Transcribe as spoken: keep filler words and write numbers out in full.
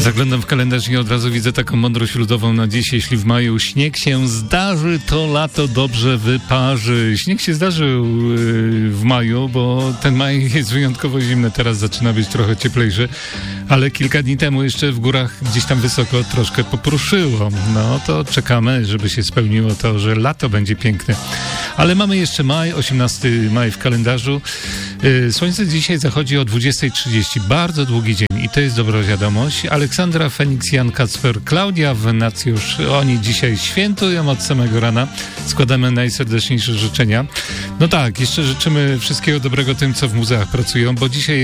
Zaglądam w kalendarz i od razu widzę taką mądrość ludową na dziś. Jeśli w maju śnieg się zdarzy, to lato dobrze wyparzy. Śnieg się zdarzył yy, w maju, bo ten maj jest wyjątkowo zimny. Teraz zaczyna być trochę cieplejszy, ale kilka dni temu jeszcze w górach gdzieś tam wysoko troszkę popruszyło. No to czekamy, żeby się spełniło to, że lato będzie piękne. Ale mamy jeszcze maj, osiemnasty maj w kalendarzu. Yy, słońce dzisiaj zachodzi o dwudziesta trzydzieści. Bardzo długi dzień i to jest dobra wiadomość. Aleksandra, Feniks, Jan, Kacper, Klaudia, Wenacjusz, oni dzisiaj świętują od samego rana. Składamy najserdeczniejsze życzenia. No tak, jeszcze życzymy wszystkiego dobrego tym, co w muzeach pracują, bo dzisiaj